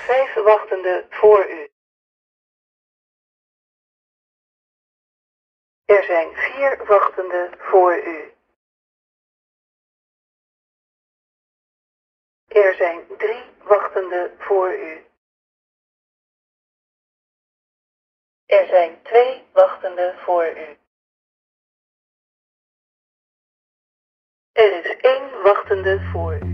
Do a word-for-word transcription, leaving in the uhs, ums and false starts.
vijf wachtenden voor u. Er zijn vier wachtenden voor u. Er zijn drie wachtenden voor u. Er zijn twee wachtenden voor u. Er is één wachtende voor u.